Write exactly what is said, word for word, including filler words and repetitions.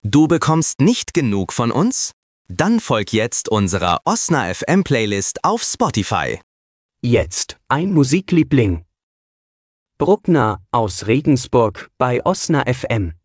Du bekommst nicht genug von uns? Dann folg jetzt unserer Osna F M Playlist auf Spotify. Jetzt ein Musikliebling. Bruckner aus Regensburg bei Osna F M.